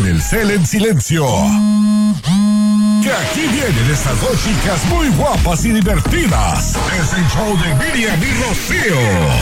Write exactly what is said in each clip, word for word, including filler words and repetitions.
el cel en silencio. Que aquí vienen estas dos chicas muy guapas y divertidas. Es el show de Miriam y Rocío.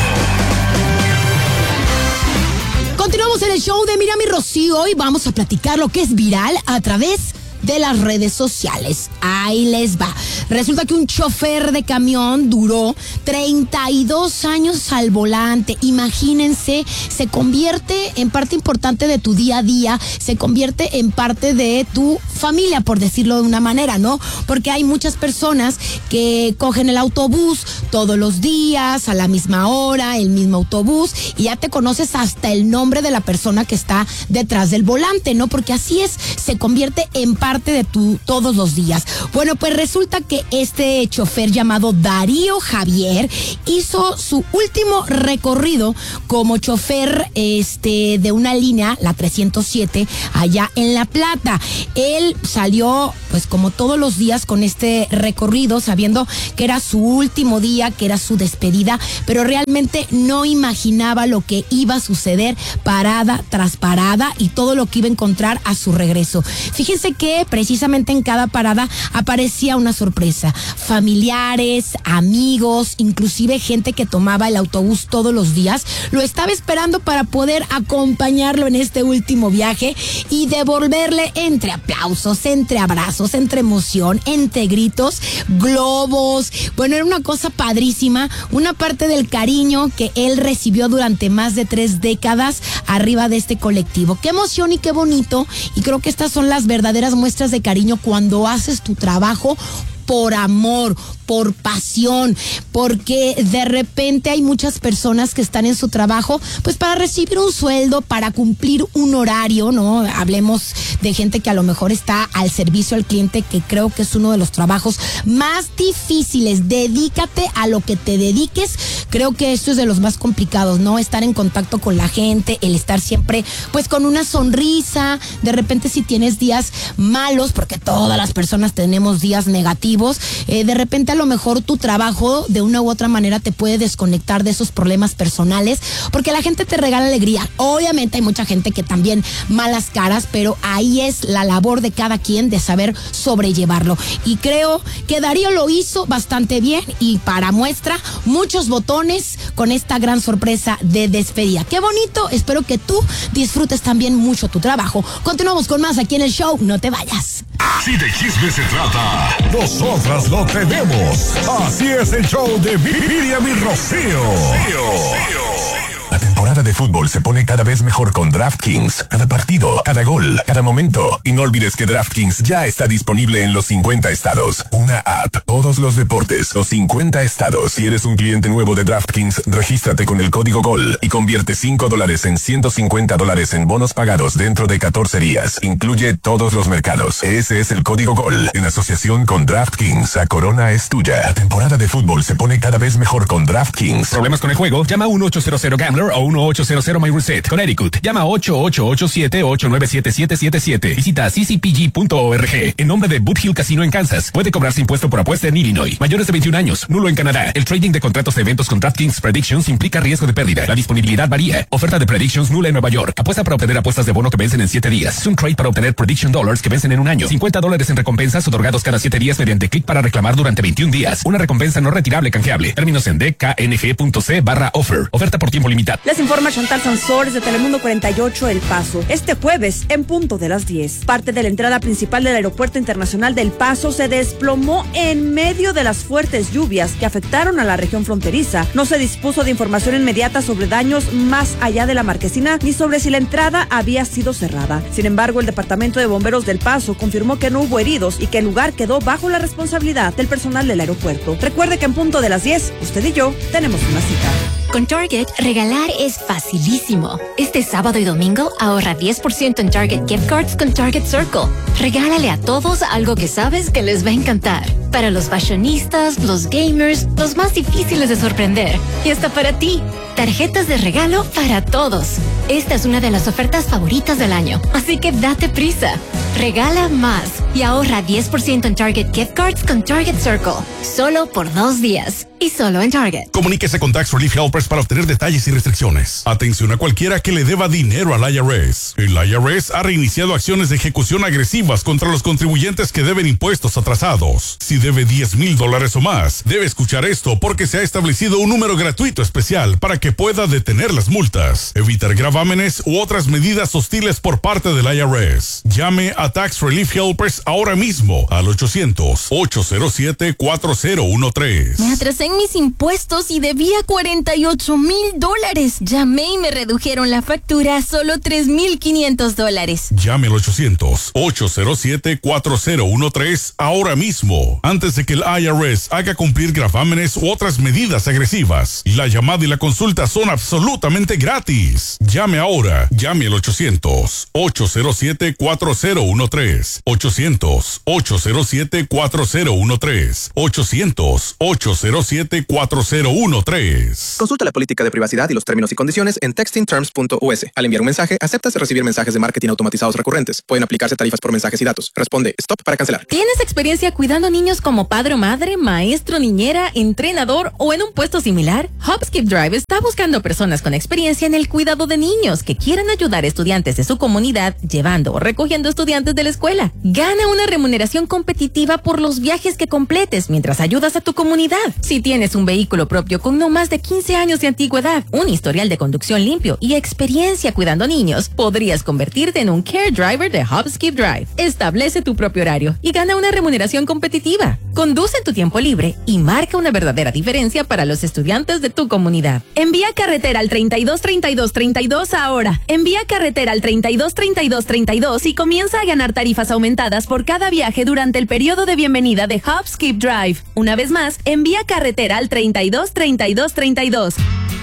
Continuamos en el show de Miriam y Rocío y vamos a platicar lo que es viral a través de las redes sociales. Ahí les va. Resulta que un chofer de camión duró treinta y dos años al volante. Imagínense, se convierte en parte importante de tu día a día, se convierte en parte de tu familia, por decirlo de una manera, ¿no? Porque hay muchas personas que cogen el autobús todos los días, a la misma hora, el mismo autobús, y ya te conoces hasta el nombre de la persona que está detrás del volante, ¿no? Porque así es, se convierte en parte de tu todos los días. Bueno, pues resulta que este chofer llamado Darío Javier hizo su último recorrido como chofer este de una línea, la trescientos siete, allá en La Plata. Él salió pues como todos los días con este recorrido, sabiendo que era su último día, que era su despedida, pero realmente no imaginaba lo que iba a suceder parada tras parada y todo lo que iba a encontrar a su regreso. Fíjense que precisamente en cada parada aparecía una sorpresa. Familiares, amigos, inclusive gente que tomaba el autobús todos los días, lo estaba esperando para poder acompañarlo en este último viaje y devolverle entre aplausos, entre abrazos, entre emoción, entre gritos, globos. Bueno, era una cosa padrísima, una parte del cariño que él recibió durante más de tres décadas arriba de este colectivo. Qué emoción y qué bonito, y creo que estas son las verdaderas muestras de cariño cuando haces tu trabajo por amor, por pasión, porque de repente hay muchas personas que están en su trabajo pues para recibir un sueldo, para cumplir un horario, ¿no? Hablemos de gente que a lo mejor está al servicio al cliente, que creo que es uno de los trabajos más difíciles. Dedícate a lo que te dediques, creo que esto es de los más complicados, ¿no? Estar en contacto con la gente, el estar siempre pues con una sonrisa. De repente si tienes días malos, porque todas las personas tenemos días negativos, eh, de repente a lo mejor tu trabajo de una u otra manera te puede desconectar de esos problemas personales, porque la gente te regala alegría. Obviamente hay mucha gente que también malas caras, pero ahí es la labor de cada quien de saber sobrellevarlo. Y creo que Darío lo hizo bastante bien, y para muestra, muchos botones con esta gran sorpresa de despedida. ¡Qué bonito! Espero que tú disfrutes también mucho tu trabajo. Continuamos con más aquí en el show. No te vayas. Si de chisme se trata, nosotras lo tenemos. Así es el show de Miriam y Rocío. La temporada de fútbol se pone cada vez mejor con DraftKings. Cada partido, cada gol, cada momento. Y no olvides que DraftKings ya está disponible en los cincuenta estados. Una app, todos los deportes, los cincuenta estados. Si eres un cliente nuevo de DraftKings, regístrate con el código GOL y convierte cinco dólares en ciento cincuenta dólares en bonos pagados dentro de catorce días. Incluye todos los mercados. Ese es el código GOL. En asociación con DraftKings, la corona es tuya. La temporada de fútbol se pone cada vez mejor con DraftKings. ¿Problemas con el juego? Llama a uno ocho cero cero Gambler o uno ocho cero cero My Reset. Connecticut, llama a ocho ocho ocho siete ocho nueve siete siete siete siete. Visita c c p g punto org. En nombre de Boot Hill Casino en Kansas. Puede cobrarse impuesto por apuesta en Illinois. Mayores de veintiún años. Nulo en Canadá. El trading de contratos de eventos con DraftKings Predictions implica riesgo de pérdida. La disponibilidad varía. Oferta de Predictions nula en Nueva York. Apuesta para obtener apuestas de bono que vencen en siete días. Es un trade para obtener Prediction Dollars que vencen en un año. cincuenta dólares en recompensas otorgados cada siete días mediante clic para reclamar durante veintiún días. Una recompensa no retirable canjeable. Términos en d k n g punto c barra offer. Oferta por tiempo limitado. Les informa Chantal Sansores de Telemundo cuarenta y ocho El Paso. Este jueves, en punto de las diez, parte de la entrada principal del Aeropuerto Internacional del Paso se desplomó en medio de las fuertes lluvias que afectaron a la región fronteriza. No se dispuso de información inmediata sobre daños más allá de la marquesina ni sobre si la entrada había sido cerrada. Sin embargo, el Departamento de Bomberos del Paso confirmó que no hubo heridos y que el lugar quedó bajo la responsabilidad del personal del aeropuerto. Recuerde que en punto de las diez, usted y yo tenemos una cita. Con Target, regalar es facilísimo. Este sábado y domingo, ahorra diez por ciento en Target Gift Cards con Target Circle. Regálale a todos algo que sabes que les va a encantar. Para los fashionistas, los gamers, los más difíciles de sorprender. Y hasta para ti. Tarjetas de regalo para todos. Esta es una de las ofertas favoritas del año, así que date prisa. regala más y ahorra diez por ciento en Target Gift Cards con Target Circle. Solo por dos días. Y solo en Target. Comuníquese con Tax Relief Helpers para obtener detalles y restricciones. Atención a cualquiera que le deba dinero al I R S. El I R S ha reiniciado acciones de ejecución agresivas contra los contribuyentes que deben impuestos atrasados. Si debe diez mil dólares o más, debe escuchar esto porque se ha establecido un número gratuito especial para que pueda detener las multas, evitar gravámenes u otras medidas hostiles por parte del I R S. Llame a Tax Relief Helpers ahora mismo al ochocientos, ocho cero siete, cuatro cero uno tres. Me atrasé en mis impuestos y debía cuarenta y ocho mil dólares. Llamé y me redujeron la factura a solo tres mil quinientos dólares. Llame al ochocientos, ocho cero siete, cuatro cero uno tres ahora mismo, antes de que el I R S haga cumplir gravámenes u otras medidas agresivas. La llamada y la consulta son absolutamente gratis. Llame ahora. Llame al ochocientos, ocho cero siete, cuatro cero uno tres. ochocientos, ocho cero siete, cuatro cero uno tres. ochocientos, ocho cero siete, cuatro cero uno tres. Consulta la política de privacidad y los términos y condiciones en texting terms punto u s. Al enviar un mensaje, aceptas recibir mensajes de marketing automatizados recurrentes. Pueden aplicarse tarifas por mensajes y datos. Responde stop para cancelar. ¿Tienes experiencia cuidando niños como padre o madre, maestro, niñera, entrenador o en un puesto similar? Hopskip Drive está buscando personas con experiencia en el cuidado de niños que quieran ayudar a estudiantes de su comunidad llevando o recogiendo estudiantes de la escuela. Gana una remuneración competitiva por los viajes que completes mientras ayudas a tu comunidad. Si tienes un vehículo propio con no más de quince años de antigüedad, un historial de conducción limpio y experiencia cuidando niños, podrías convertirte en un Care Driver de Hopskip Drive. Establece tu propio horario y gana una remuneración competitiva. Conduce en tu tiempo libre y marca una verdadera diferencia para los estudiantes de tu comunidad. Envía carretera al treinta y dos, treinta y dos, treinta y dos ahora. Envía carretera al treinta y dos, treinta y dos, treinta y dos y comienza a ganar tarifas aumentadas por cada viaje durante el periodo de bienvenida de Hopskip Drive. Una vez más, envía carretera al treinta y dos, treinta y dos, treinta y dos.